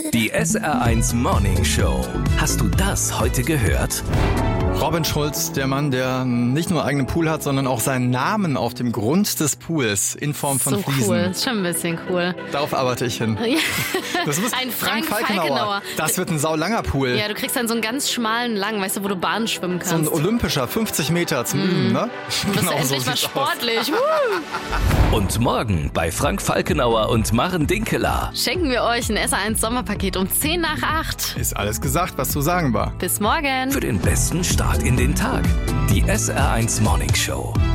Die SR1 Morning Show. Hast du das heute gehört? Robin Schulz, der Mann, der nicht nur einen eigenen Pool hat, sondern auch seinen Namen auf dem Grund des Pools in Form von Fliesen. So cool, ist schon ein bisschen cool. Darauf arbeite ich hin. Das ist ein Frank Falkenauer. Das wird ein saulanger Pool. Ja, du kriegst dann so einen ganz schmalen, langen, weißt du, wo du Bahn schwimmen kannst. So ein olympischer, 50 Meter zum Üben, ne? Du bist endlich mal sportlich. Und morgen bei Frank Falkenauer und Maren Dinkeler Schenken wir euch ein SR1 Sommerpaket um 10 nach 8. Ist alles gesagt, was zu sagen war. Bis morgen. für den besten Start in den Tag. Die SR1 Morning Show.